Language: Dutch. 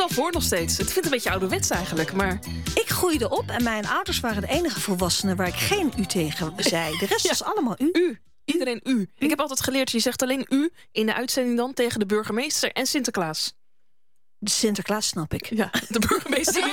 voor nog steeds. Het vindt een beetje ouderwets eigenlijk, maar... Ik groeide op en mijn ouders waren de enige volwassenen waar ik geen u tegen zei. De rest was allemaal u. U. Iedereen u. Ik heb altijd geleerd, je zegt alleen u in de uitzending dan tegen de burgemeester en Sinterklaas. De Sinterklaas snap ik. Ja, de burgemeester